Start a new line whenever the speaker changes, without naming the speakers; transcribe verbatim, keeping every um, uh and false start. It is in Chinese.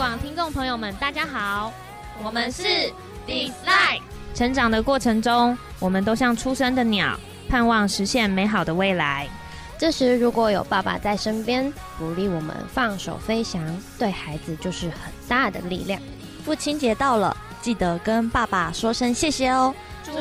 网听众朋友们，大家好，
我们是 Dislike。
成长的过程中，我们都像出生的鸟，盼望实现美好的未来。
这时如果有爸爸在身边，鼓励我们放手飞翔，对孩子就是很大的力量。
父亲节到了，记得跟爸爸说声谢谢哦。